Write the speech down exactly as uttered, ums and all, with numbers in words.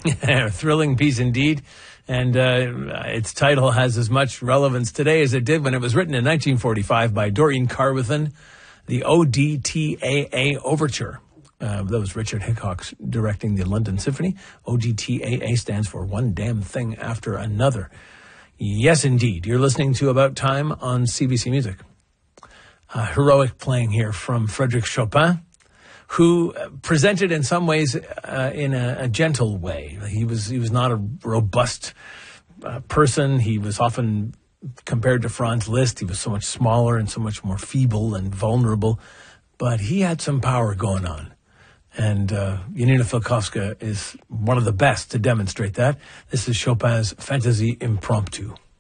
Thrilling piece indeed. And uh, its title has as much relevance today as it did when it was written in nineteen forty-five by Doreen Carwithan, the O D T A A Overture. Uh, that was Richard Hickok directing the London Symphony. O D T A A stands for One Damn Thing After Another. Yes, indeed. You're listening to About Time on C B C Music. Uh, heroic playing here from Frédéric Chopin, who presented in some ways uh, in a, a gentle way. He was he was not a robust uh, person. He was often compared to Franz Liszt. He was so much smaller and so much more feeble and vulnerable, but he had some power going on. And uh, Janina Filkowska is one of the best to demonstrate that. This is Chopin's Fantasy Impromptu.